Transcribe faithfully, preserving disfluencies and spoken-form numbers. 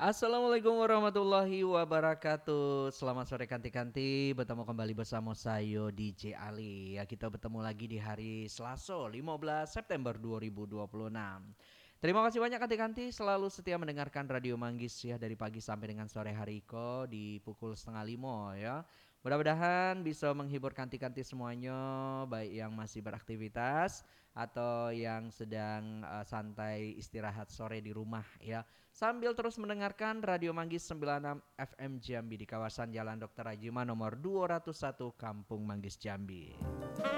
Assalamualaikum warahmatullahi wabarakatuh. Selamat sore kanti-kanti. Bertemu kembali bersama saya D J Ali. Ya, kita bertemu lagi di hari Selasa lima belas September dua ribu dua puluh enam. Terima kasih banyak kanti-kanti selalu setia mendengarkan Radio Manggis ya dari pagi sampai dengan sore hari ko di pukul setengah lima ya. Mudah-mudahan bisa menghibur kanti-kanti semuanya, baik yang masih beraktivitas atau yang sedang uh, santai istirahat sore di rumah ya. Sambil terus mendengarkan Radio Manggis sembilan puluh enam F M Jambi di kawasan Jalan Dokter Rajima nomor dua ratus satu Kampung Manggis Jambi.